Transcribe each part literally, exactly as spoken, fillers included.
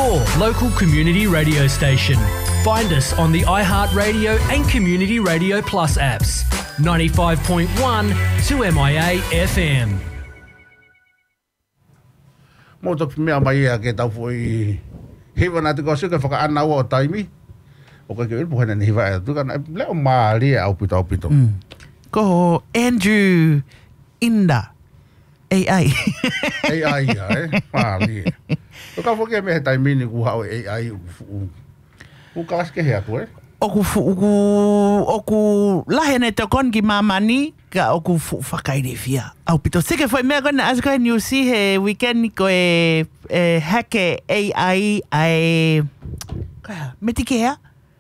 your local community radio station. Find us on the iHeartRadio and Community Radio Plus apps. ninety-five point one to M I A F M. Mo to mea mai a ke tau foi hiwa na te ko suka whaka ana o taimi o ka ke ilpo hana ni hiwa e tu kana leo maari au pito au pito ko Andrew Inda A I A I ya eh maari o ka foke me he taimi ni ku hao A I u ka aske hea tu eh oku oku oku lahene te kon ki mamani ka oku whakaire fia au pito sike foi mea kona as koe New Sea he weekend ni koe e, hake A I ai koe me tiki hea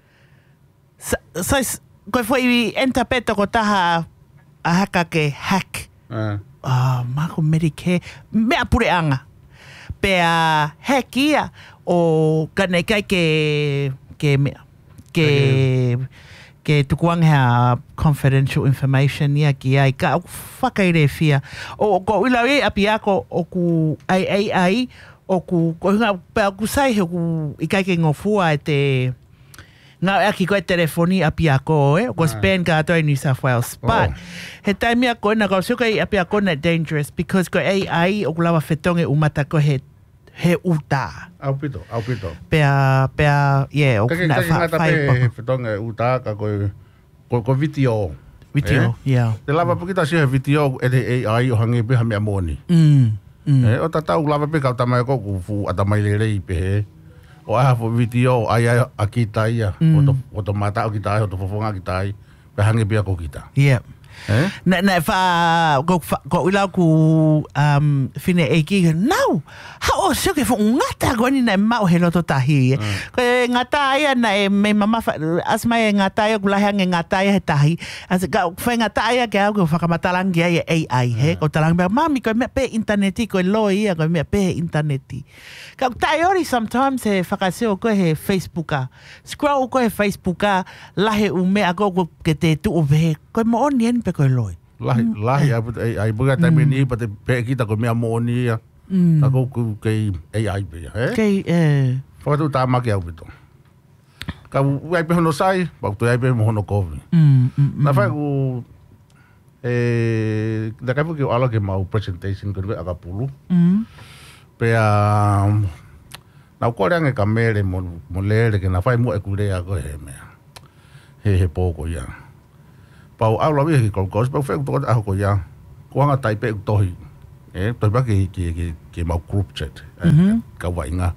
sa, sa koe foi entapeto ko taha a haka ke hack uh. ah mako medike mea pure anga pea hack ia o kanei kai ke ke mea ke ke tukuang ha confidential information ia ki ai ka whakaire fia o ko ilawe api ako o ku ai ai ai o ku ko nga pa ku sai he ku ikai ke ngofua te nga aki ko telefoni api ako eh ko span ka to New South Wales but he time ako na ko so kai api ako na dangerous because ko ai ai o kulawa fetonge umata ko he he uta au pito au pito pea pea yeah o na fa fa he fetonge uta ka ko ko ko video video yeah te lava pokita si he video e de A I o hangi pe hame amoni mm eh o tata u lava pe ka tamai ko ku fu atamai le le pe o a fo video ai ai akita ia o to o to mata o kita o to fofonga kita pe hangi pe ko kita yeah eh na na fa go go ila ku um fine eki now ha o se ke fo ngata go ni na ma o helo to tahi ko ngata ia na me mama asma ngata ia kula hang ngata ia tahi as ga fa ngata ia ke go fa kamatalang ia A I he ko talang ba mami ko me pe internet ko lo ia ko me pe internet ka tayori sometimes he fa ka se ko he Facebook a scroll ko he Facebook a la he u me ago ke te tu ve ko mo onien pe ko loi lahi lahi ai ai buga ta meni pa te pe kita ko me amoni ia ta ko ku ke A I pe he ke eh fa tu ta ma ke au pito ka ai pe no sai pa tu ai pe mo no ko mm na fa ku eh da ka ke ala ke mau presentation ko aga pulu mm pe a na ko ranga ka mere mo mo le ke na fa mo e ku re ko he me he he po ko ya pau au la vi ki ko ko pa fe to a ko ya ko nga tai pe to hi e to ba ki ki ki ki mau group chat ka wa inga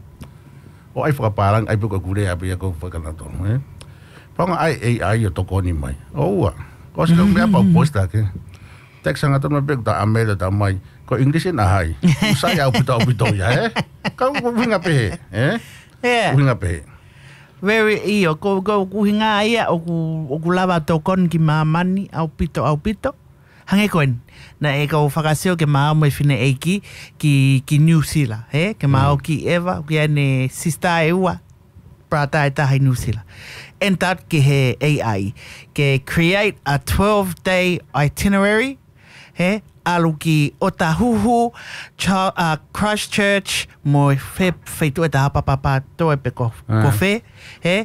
o ai fa parang ai pe ko ku re a pe ko fa kana to e pa nga ai ai yo to ko ni mai o wa ko se me pa posta ke tek sanga to me pe ta amela ta mai ko english na hai sa ya pu to pu to ya e ka ko vinga pe e yeah vinga pe very io ko ko kuhinga ia o ku o ku lava to kon ki mamani au pito au pito hange koen na e ko fakasio ke ma mo fine eki ki ki New Zealand he ke ma o ki Eva ki ane sista ewa prata eta hai New Zealand and that ke he A I ke create a twelve day itinerary he aluki Otahuhu cha uh, Christchurch mo fe feito eta papa pa to e pe ko ko fe he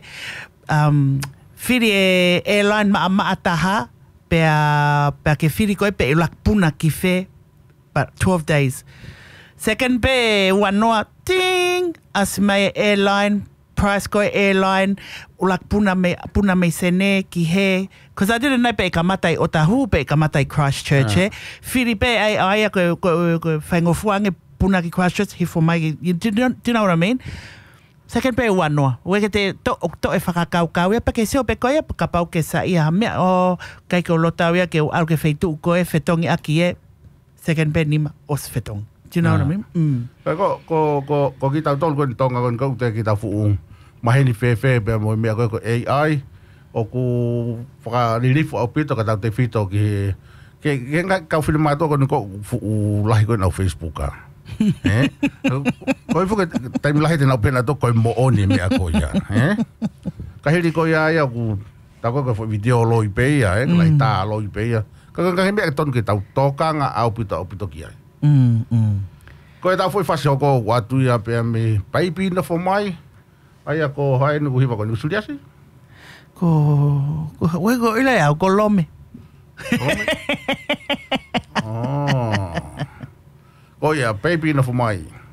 um firi airline ma ma ataha pe pe ke firi ko pe lak puna ki fe but twelve days second pe wanoa ting as my airline price ko airline ulak puna me puna me sene ki he because I didn't know pe kamatai Otahuhu pe kamatai Christchurch he firi pe ai ai ko ko fango fuange puna ki Christchurch he for my you do you know what I mean second pe wanoa we ke te to to e whakakau kau ia pa ke seo pe koia pa pau ke sa ia mea o kai ko lota ia ke au ke feitu ko e fetongi aki e second pe nima os fetong do you know what I mean mm ko ko ko ko kita tol ko tonga ko ko te kita fu maheni fe fe pe mo me ko A I o ku fa lilifu au pito ka te fito ki ke ke nga ka filmato ko ko fu lahi ko na Facebook ka eh ko fu ke time lahi te na pena to ko mo oni me ko ya eh ka heli ko ya ya ku ta ko ko video lo ipe ya eh lai ta lo ipe ya ka ka me ton ki ta to ka nga au pito au pito ki ai mm mm Ko e tau foi fasi hoko watu ia pia me paipi na fo mai. Ai a ko hai no hiwa ko ni suriasi. Ko ko we ko ile au ko lome. Oh. Ko ia paipi na fo mai.